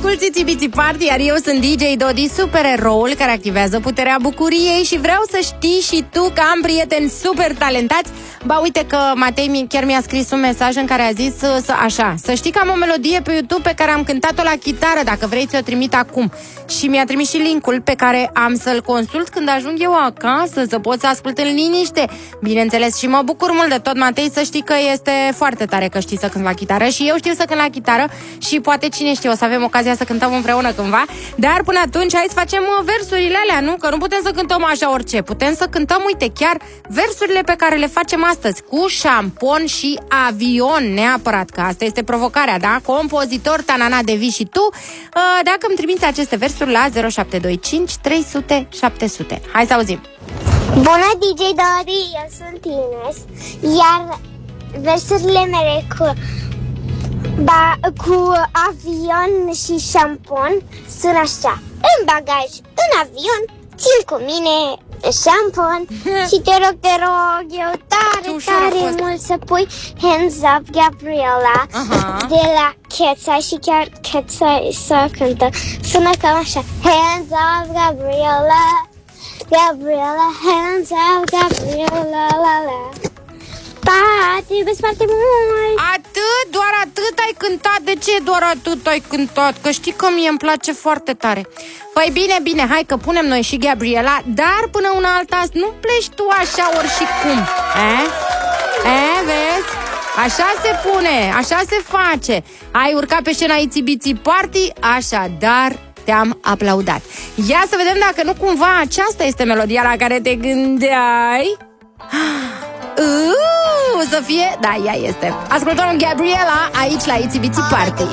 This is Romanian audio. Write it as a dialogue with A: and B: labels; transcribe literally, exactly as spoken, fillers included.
A: Asculți Itsy Bitsy Party, iar eu sunt D J Dodi, supereroul care activează puterea bucuriei și vreau să știi și tu că am prieteni super talentați. Ba uite că Matei chiar mi-a scris un mesaj în care a zis să, așa, să știi că am o melodie pe YouTube pe care am cântat-o la chitară, dacă vrei ți-o trimit acum. Și mi-a trimis și linkul pe care am să-l consult când ajung eu acasă, să pot să ascult în liniște. Bineînțeles, și mă bucur mult de tot, Matei, să știi că este foarte tare că știi să cânti la chitară și eu știu să cânt la chitară și poate cine știe, o să avem ocazia să cântăm împreună cândva. Dar până atunci hai să facem versurile alea, nu? Că nu putem să cântăm așa orice. Putem să cântăm, uite, chiar versurile pe care le facem astăzi, cu șampon și avion, neapărat, că asta este provocarea, da? Compozitor, Tanana Devi și tu, dacă îmi trimiți aceste versuri la zero șapte doi cinci trei sute șapte sute. Hai să auzim!
B: Bună, D J Dori, eu sunt Ines, iar versurile mele cu, ba, cu avion și șampon sunt așa. În bagaj, în avion, țin cu mine șampon și te rog, te rog, eu tare, tare mult să pui Hands Up Gabriela. Aha. De la Cheța și chiar Cheța să cântă. Sună cam așa. Hands Up Gabriela, Gabriela, hands up Gabriela, la la. Pa, te iubesc foarte mult.
A: Atât? Doar atât ai cântat? De ce doar atât ai cântat? Că știi că mie îmi place foarte tare. Păi bine, bine, hai că punem noi și Gabriela, dar până una alta nu pleci tu așa ori și cum. E? E, vezi? Așa se pune, așa se face. Ai urcat pe scena Itsy Bitsy Party, așadar te-am aplaudat. Ia să vedem dacă nu cumva aceasta este melodia la care te gândeai. Uuu, să fie? Da, ea este. Ascultăm Gabriela aici la Itsy Bitsy Party.